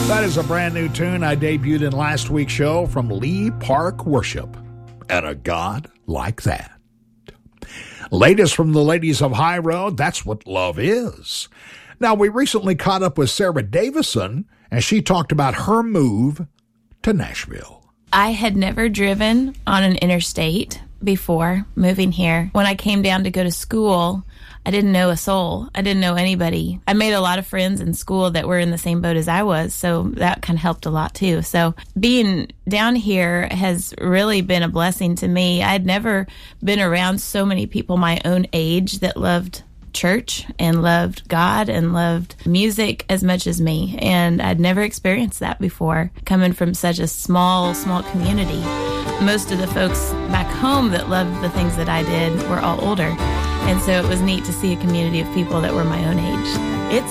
That is a brand new tune I debuted in last week's show from Lee Park Worship. And a God like that. Latest from the ladies of High Road, That's What Love Is. Now, we recently caught up with Sarah Davison, and she talked about her move to Nashville. I had never driven on an interstate before moving here. When I came down to go to school, I didn't know a soul. I didn't know anybody. I made a lot of friends in school that were in the same boat as I was, so that kind of helped a lot too. So being down here has really been a blessing to me. I'd never been around so many people my own age that loved church and loved God and loved music as much as me. And I'd never experienced that before, coming from such a small community. Most of the folks back home that loved the things that I did were all older. And so it was neat to see a community of people that were my own age.